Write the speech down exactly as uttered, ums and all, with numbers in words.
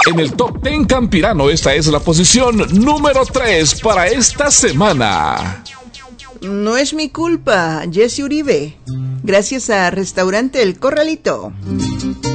En el Top diez Campirano, esta es la posición número tres para esta semana. No es mi culpa, Jesse Uribe. Gracias a Restaurante El Corralito.